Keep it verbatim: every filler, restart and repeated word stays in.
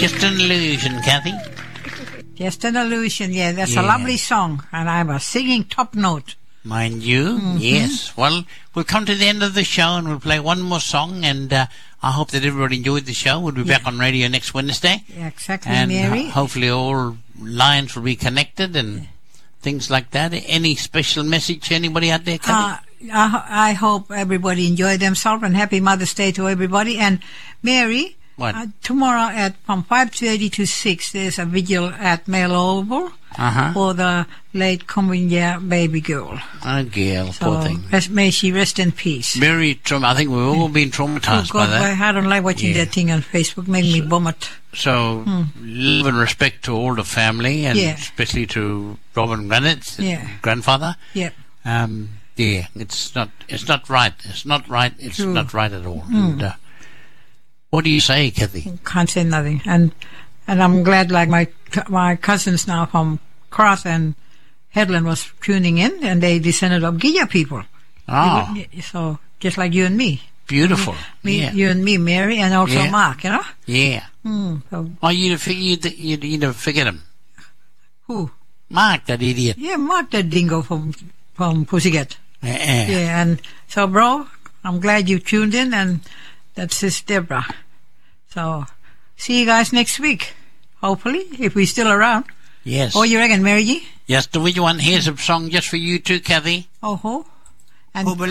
Just an illusion, Kathy. Just an illusion, yeah. That's Yeah. a lovely song, and I was singing top note. Mind you, Mm-hmm. yes. Well, we'll come to the end of the show and we'll play one more song, and uh, I hope that everybody enjoyed the show. We'll be Yeah. back on radio next Wednesday. Yeah, exactly, And Mary. ho- hopefully all lines will be connected and things like that. Any special message to anybody out there, Kathy? Uh, I, I hope everybody enjoy themselves, and happy Mother's Day to everybody. And Mary, What? Uh, tomorrow at from five thirty to six, there's a vigil at Male Oval Uh-huh. for the late Cominga baby girl. Oh, Gail, So poor thing. rest- may she rest in peace. Very trauma. I think we've all been Oh traumatized by God, that. I don't like watching Yeah. that thing on Facebook. Make me vomit. So, love and respect to all the family, and Hmm. Yeah. especially to Robin Granite's Yeah. grandfather. Yep. Um, yeah, it's not, it's not right. It's not right. It's True. not right at all. Hmm. And, uh, what do you say, Kathy? Can't say nothing. And and I'm glad, like my my cousins now from Cross and Headland was tuning in, and they descended of Gija people. Oh, So just like you and me, beautiful. me, Yeah, you and me, Mary, and also Yeah. Mark. You know, yeah. mm, so Oh, you'd, you'd, you'd, you'd never forget him. who? Mark, that idiot. Yeah, Mark, the dingo from from Pussycat. Yeah. Yeah, and so, bro, I'm glad you tuned in, and that's his Deborah. So, see you guys next week, hopefully, if we're still around. Yes. Oh, you reckon, Mary G? Yes, the which one? Here's a song just for you too, Kathy. Oh, ho. And Oh, but